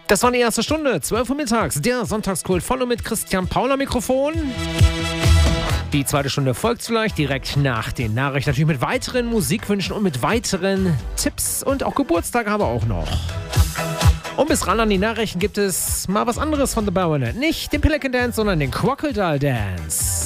Das war die erste Stunde, 12 Uhr mittags, der Sonntagskult von und mit Christian Paul am Mikrofon. Die zweite Stunde folgt gleich direkt nach den Nachrichten. Natürlich mit weiteren Musikwünschen und mit weiteren Tipps und auch Geburtstage haben wir auch noch. Und bis ran an die Nachrichten gibt es mal was anderes von The Baronet. Nicht den Pelican Dance, sondern den Crocodile Dance.